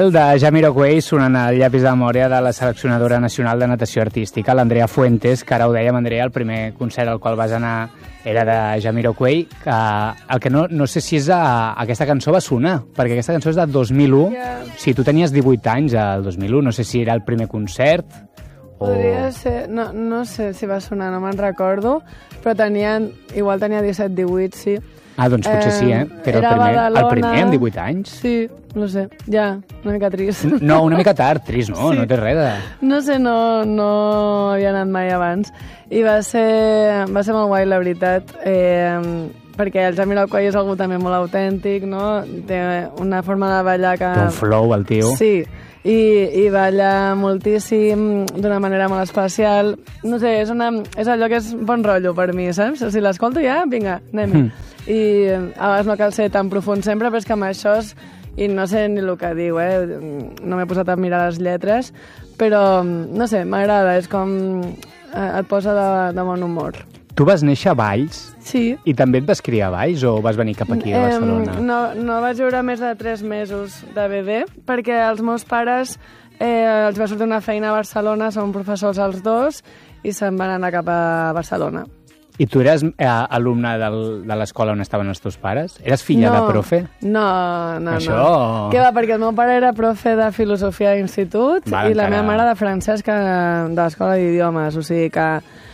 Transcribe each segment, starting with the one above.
Farewell de Jamiroquai sonant al llapis de memòria de la seleccionadora nacional de natació artística, l'Andrea Fuentes, que ara ho dèiem, Andrea, el primer concert al qual vas anar era de Jamiroquai, que el que no sé si és aquesta cançó va sonar, perquè aquesta cançó és de 2001. Si tu tenies 18 anys al 2001, no sé si era el primer concert o... Podria ser, no sé si va sonar, no me'n recordo, però igual tenia 17-18, sí. Ah, doncs potser sí, que era el primer amb 18 anys. Sí, no sé, ja, una mica trist. No, una mica tard, trist, no? Sí. No té res de... No sé, no havia anat mai abans. I va ser molt guai, la veritat, perquè el Jamiroquai és algú també molt autèntic, no? Té una forma de ballar que... Té un flow, el tio. Sí, i balla moltíssim, d'una manera molt especial. No sé, és allò que és bon rotllo per mi, saps? Si l'escolto ja, vinga, anem-hi. I a vegades no cal ser tan profund sempre, però és que amb això i no sé ni el que diu, no m'he posat a mirar les lletres, però no sé, m'agrada, és com et posa de bon humor. Tu vas néixer a Valls? Sí. I també et vas criar a Valls o vas venir cap aquí a Barcelona? No vaig viure més de 3 mesos de bebè, perquè els meus pares els va sortir una feina a Barcelona, són professors els dos, i se'n van anar cap a Barcelona. I tu eres alumne de l'escola on estaven els teus pares? Eres filla de profe? No. Això... Què va, perquè el meu pare era profe de filosofia a institut i la meva mare de francès de l'escola d'idiomes, o sigui que...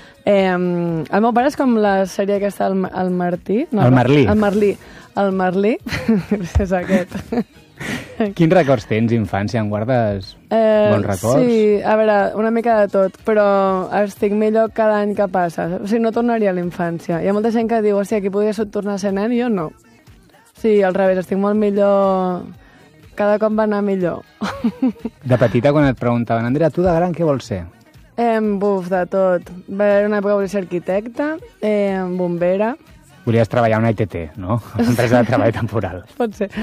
el meu pare és com la sèrie aquesta, el Martí. No, el Merlí. El Merlí, és aquest. Quins records tens d'infància? En guardes bons records? Sí, a veure, una mica de tot, però estic millor cada any que passa. O sigui, no tornaria a la infància. Hi ha molta gent que diu, hòstia, aquí podria tornar a ser nen, i jo no. Sí, al revés, estic molt millor... Cada cop va anar millor. De petita, quan et preguntaven, Andrea, tu de gran què vols ser? De tot. Va haver una època que volia ser arquitecta, bombera... Volies treballar a una ITT, no? Empresa de treball temporal. Pot ser.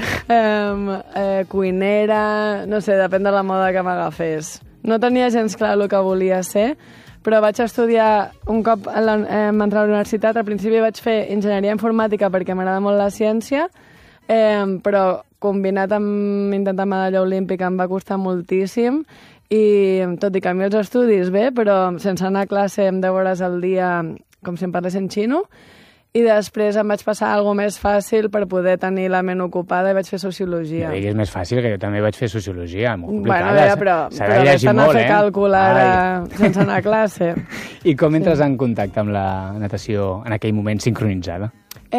Cuinera, no sé, depèn de la moda que m'agafés. No tenia gens clar el que volia ser, però vaig estudiar un cop entrar a la universitat. Al principi vaig fer enginyeria informàtica perquè m'agrada molt la ciència, però combinat amb intentar medalla olímpica em va costar moltíssim, i tot i que a mi els estudis bé, però sense anar a classe amb 10 hores al dia, com si em parlés en xino. I després em vaig passar a alguna més fàcil per poder tenir la ment ocupada i vaig fer sociologia. No diguis més fàcil, que jo també vaig fer sociologia, molt complicada. Bueno, però vaig anar a fer càlcul ara sense anar a classe. I com entres en contacte amb la natació en aquell moment sincronitzada?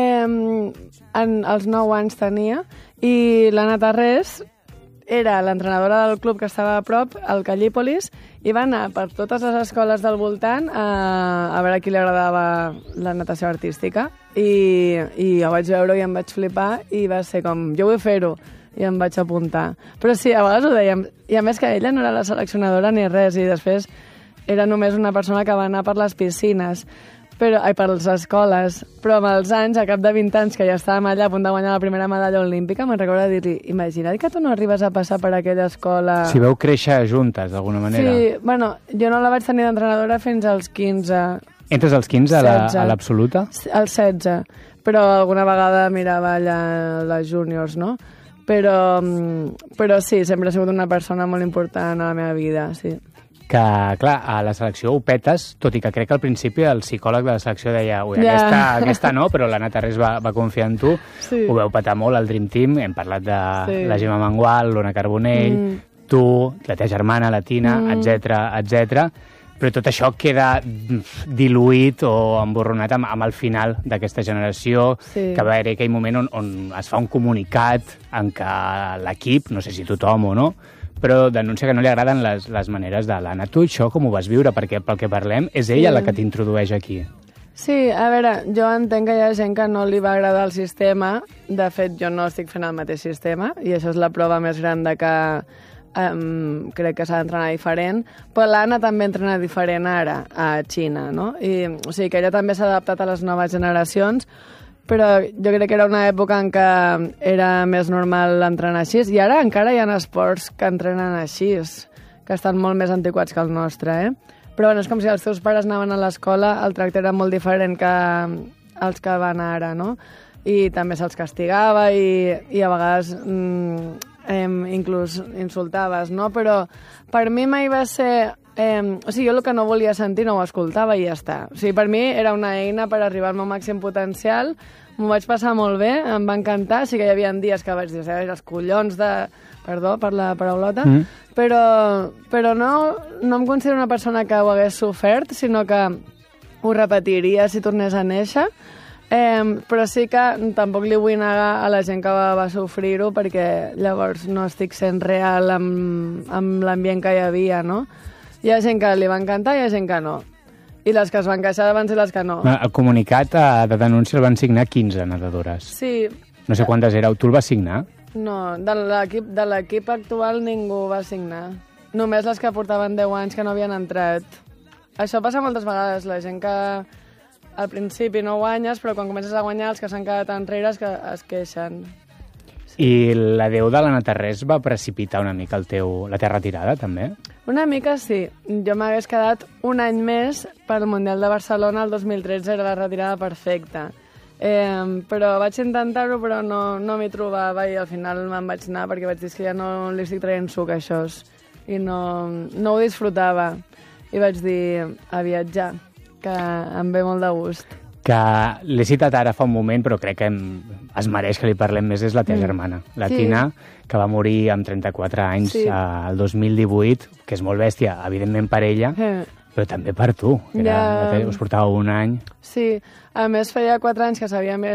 Els 9 anys tenia, i l'Anna Tarrés era l'entrenadora del club que estava a prop, al Callípolis, i va anar per totes les escoles del voltant a veure a qui li agradava la natació artística. I jo vaig veure i em vaig flipar, i va ser com, jo vull fer-ho, i em vaig apuntar. Però sí, a vegades ho dèiem, i a més que ella no era la seleccionadora ni res, i després era només una persona que va anar per les piscines, per les escoles, però amb els anys, al cap de 20 anys, que ja estàvem allà a punt de guanyar la primera medalla olímpica, me'n recordo de dir-li, imagina't que tu no arribes a passar per aquella escola... Si veu créixer juntes, d'alguna manera. Sí, bueno, jo no la vaig tenir d'entrenadora fins als 15. Entres als 15 a l'absoluta? Als 16, però alguna vegada mirava allà les júniors, no? Però sí, sempre ha sigut una persona molt important a la meva vida, sí. Que, clar, a la selecció ho petes, tot i que crec que al principi el psicòleg de la selecció deia aquesta no, però l'Anna Tarrés va confiar en tu, sí. Ho veu petar molt, el Dream Team, hem parlat de la Gemma Mengual, l'Ona Carbonell, tu, la teva germana, la Tina, etc. Però tot això queda diluït o emborronat amb el final d'aquesta generació, que va haver aquell moment on es fa un comunicat en què l'equip, no sé si tothom o no, però denuncia que no li agraden les maneres de l'Anna. Tu això com ho vas viure? Perquè pel que parlem és ella la que t'introdueix aquí. Sí, a veure, jo entenc que hi ha gent que no li va agradar el sistema. De fet, jo no estic fent el mateix sistema, i això és la prova més gran de que crec que s'ha d'entrenar diferent. Però l'Anna també entrena diferent ara a Xina, no? O sigui que ella també s'ha adaptat a les noves generacions, però jo crec que era una època en què era més normal entrenar així, i ara encara hi ha esports que entrenen així, que estan molt més antiquats que el nostre, Però bueno, és com si els teus pares anaven a l'escola, el tracte era molt diferent que els que van ara, no? I també se'ls castigava, i a vegades inclús insultaves, no? Però per mi mai va ser... o sigui, jo el que no volia sentir no ho escoltava i ja està. O sigui, per mi era una eina per arribar al meu màxim potencial, m'ho vaig passar molt bé, em va encantar, sí que hi havia dies que vaig dir, els collons de... Perdó per la paraulota, però no em considero una persona que ho hagués sofert, sinó que ho repetiria si tornés a néixer, però sí que tampoc li vull negar a la gent que va sofrir-ho, perquè llavors no estic sent real amb l'ambient que hi havia, no? Hi ha gent que li va encantar i hi ha gent que no. I les que es van queixar van ser les que no. El comunicat de denúncia el van signar 15 nedadores. Sí. No sé quantes éreu. Tu el vas signar? No, de l'equip actual ningú va signar. Només les que portaven 10 anys que no havien entrat. Això passa moltes vegades. La gent que al principi no guanyes, però quan comences a guanyar els que s'han quedat enrere es queixen. Sí. I l'adeu de l'Anna Tarrés va precipitar una mica la teva retirada, també? Una mica sí. Jo m'hagués quedat un any més pel Mundial de Barcelona, el 2013 era la retirada perfecta. Però vaig intentar-ho, però no m'hi trobava i al final me'n vaig anar perquè vaig dir que ja no li estic traient suc a això i no ho disfrutava i vaig dir a viatjar, que em ve molt de gust. Que l'he citat ara fa un moment, però crec que es mereix que li parlem més, és la teva germana, la Tina, que va morir amb 34 anys el 2018, que és molt bèstia, evidentment per ella, però també per tu, que us portava un any. Sí, a més feia 4 anys que sabia